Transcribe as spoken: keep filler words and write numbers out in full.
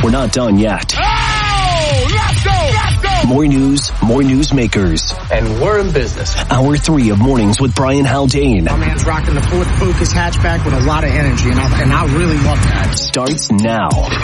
We're not done yet. Oh, let's go, let's go. More news, more newsmakers. And we're in business. Hour three of Mornings with Brian Haldane. My man's rocking the Ford Focus hatchback with a lot of energy, and I, and I really love that. Starts now.